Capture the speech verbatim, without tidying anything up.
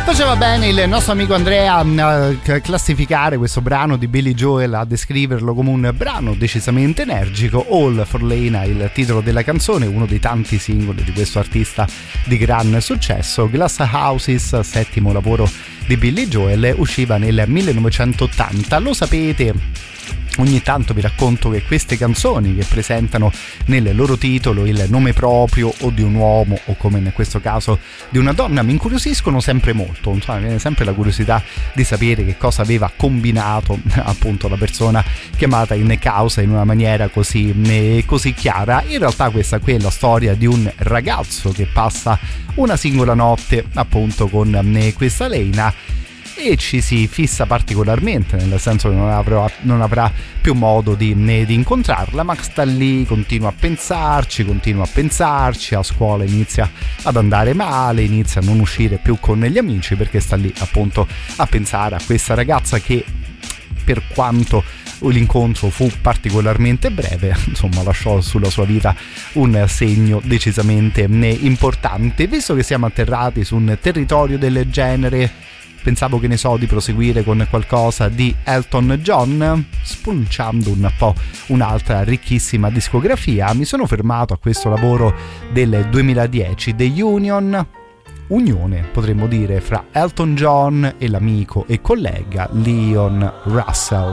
Faceva bene il nostro amico Andrea a classificare questo brano di Billy Joel, a descriverlo come un brano decisamente energico. All for Lena, il titolo della canzone, uno dei tanti singoli di questo artista di gran successo. Glass Houses, settimo lavoro di Billy Joel, usciva nel millenovecentottanta. Lo sapete, ogni tanto vi racconto che queste canzoni che presentano nel loro titolo il nome proprio o di un uomo o, come in questo caso, di una donna, mi incuriosiscono sempre molto. Insomma, mi viene sempre la curiosità di sapere che cosa aveva combinato appunto la persona chiamata in causa in una maniera così, così chiara. In realtà questa qui è la storia di un ragazzo che passa una singola notte appunto con questa Lena e ci si fissa particolarmente, nel senso che non avrà, non avrà più modo di, di incontrarla, ma sta lì, continua a pensarci, continua a pensarci, a scuola inizia ad andare male, inizia a non uscire più con gli amici perché sta lì appunto a pensare a questa ragazza che, per quanto l'incontro fu particolarmente breve, insomma lasciò sulla sua vita un segno decisamente importante. Visto che siamo atterrati su un territorio del genere, pensavo, che ne so, di proseguire con qualcosa di Elton John, spulciando un po' un'altra ricchissima discografia. Mi sono fermato a questo lavoro del duemiladieci, The Union, unione potremmo dire fra Elton John e l'amico e collega Leon Russell.